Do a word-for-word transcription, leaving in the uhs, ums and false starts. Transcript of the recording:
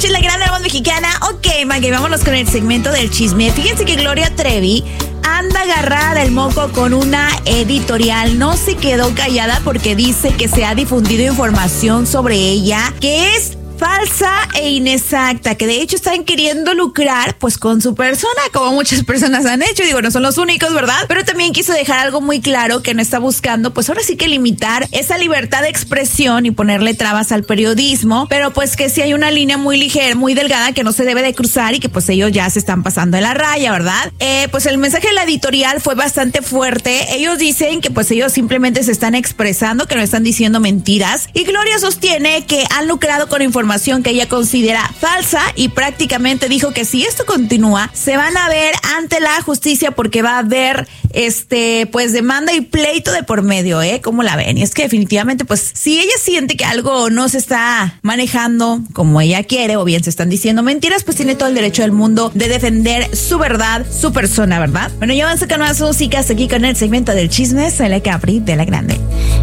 escuchas La Grande, la voz mexicana. Ok, Maggie, vámonos con el segmento del chisme. Fíjense que Gloria Trevi anda agarrada del moco con una editorial. No se quedó callada porque dice que se ha difundido información sobre ella que es falsa e inexacta, que de hecho están queriendo lucrar pues con su persona, como muchas personas han hecho. Digo, no son los únicos, ¿verdad? Pero también quiso dejar algo muy claro, que no está buscando pues ahora sí que limitar esa libertad de expresión y ponerle trabas al periodismo, pero pues que sí hay una línea muy ligera, muy delgada que no se debe de cruzar y que pues ellos ya se están pasando de la raya, ¿verdad? Eh, pues el mensaje de la editorial fue bastante fuerte. Ellos dicen que pues ellos simplemente se están expresando, que no están diciendo mentiras, y Gloria sostiene que han lucrado con información que ella considera falsa y prácticamente dijo que si esto continúa se van a ver ante la justicia porque va a haber este pues demanda y pleito de por medio, ¿eh? ¿Cómo la ven? Y es que definitivamente pues si ella siente que algo no se está manejando como ella quiere o bien se están diciendo mentiras, pues tiene todo el derecho del mundo de defender su verdad, su persona, ¿verdad? Bueno, ya van a sacar más músicas aquí con el segmento del chisme. Soy la Capri de La Grande.